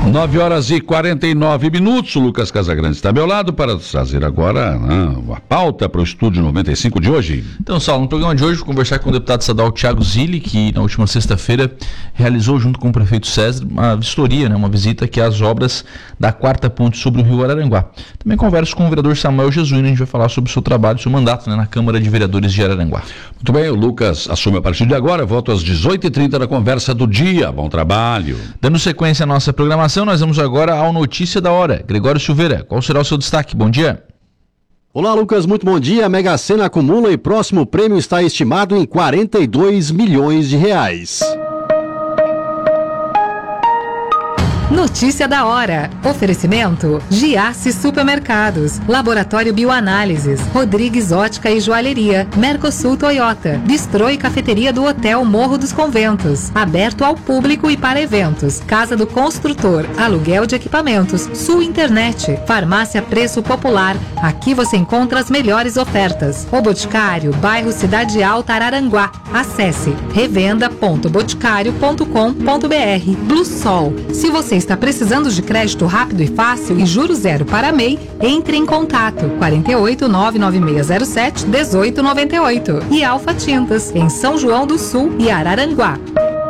9h49. O Lucas Casagrande está ao meu lado para trazer agora a pauta para o Estúdio 95 de hoje. Então, Saulo, no programa de hoje vou conversar com o deputado estadual Thiago Zilli, que na última sexta-feira realizou junto com o prefeito César uma vistoria, uma visita aqui às obras da quarta ponte sobre o rio Araranguá. Também converso com o vereador Samuel Jesuíno, a gente vai falar sobre o seu trabalho, seu mandato na Câmara de Vereadores de Araranguá. Muito bem, o Lucas assume a partir de agora, volto às 18h30 na conversa do dia. Bom trabalho. Dando sequência à nossa programação, nós vamos agora ao Notícia da Hora. Gregório Silveira, qual será o seu destaque? Bom dia. Olá, Lucas, muito bom dia. A Mega Sena acumula e próximo prêmio está estimado em 42 milhões de reais. Notícia da hora. Oferecimento: Giasse Supermercados, Laboratório Bioanálises, Rodrigues Ótica e Joalheria, Mercosul Toyota, Bistrô e Cafeteria do Hotel Morro dos Conventos, aberto ao público e para eventos, Casa do Construtor, aluguel de equipamentos, Sul Internet, Farmácia Preço Popular, aqui você encontra as melhores ofertas. O Boticário, bairro Cidade Alta, Araranguá. Acesse revenda.boticário.com.br. Blue Sol, se você está precisando de crédito rápido e fácil e juros zero para MEI, entre em contato 48 99607 1898 e Alfa Tintas, em São João do Sul e Araranguá.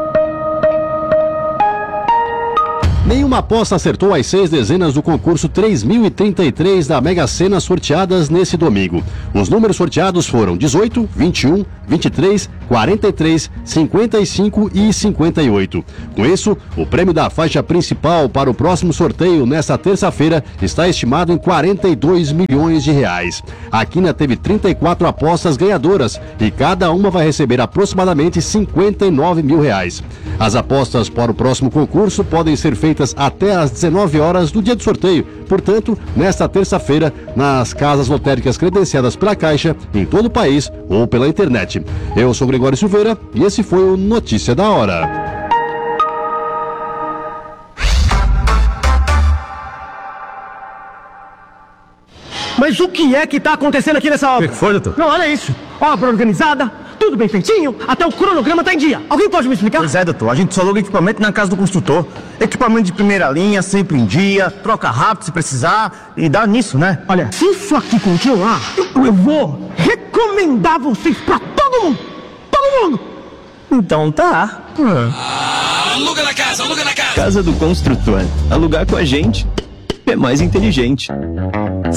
Nenhuma aposta acertou as 6 dezenas do concurso 3033 da Mega Sena sorteadas nesse domingo. Os números sorteados foram 18, 21, 23, 43, 55 e 58. Com isso, o prêmio da faixa principal para o próximo sorteio nesta terça-feira está estimado em 42 milhões de reais. A Quina teve 34 apostas ganhadoras e cada uma vai receber aproximadamente 59 mil reais. As apostas para o próximo concurso podem ser feitas até às 19 horas do dia do sorteio, portanto, nesta terça-feira, nas casas lotéricas credenciadas pela Caixa, em todo o país ou pela internet. Eu sou Gregório Silveira e esse foi o Notícia da Hora. Mas o que é que está acontecendo aqui nessa obra? O que foi, doutor? Não, olha isso. Obra organizada, tudo bem feitinho, até o cronograma tá em dia. Alguém pode me explicar? Pois é, doutor. A gente só aluga equipamento na casa do construtor. Equipamento de primeira linha, sempre em dia, troca rápido se precisar e dá nisso, né? Olha, se isso aqui continuar, eu vou recomendar vocês pra todo mundo. Todo mundo. Então tá. Aluga na casa, aluga na casa. Casa do Construtor. Alugar com a gente é mais inteligente.